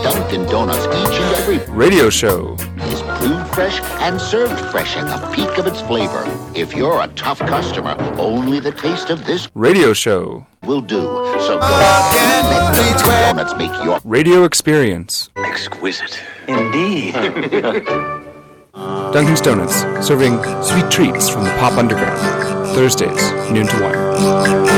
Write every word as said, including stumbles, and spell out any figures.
Dunkin' Donuts each and every Radio show. is brewed fresh and served fresh at the peak of its flavor. If you're a tough customer, only the taste of this Radio show. will do. So go and let Dunkin' Donuts make your Radio experience. Exquisite. Indeed. Dunkin' Donuts, serving sweet treats from the pop underground. Thursdays, noon to one.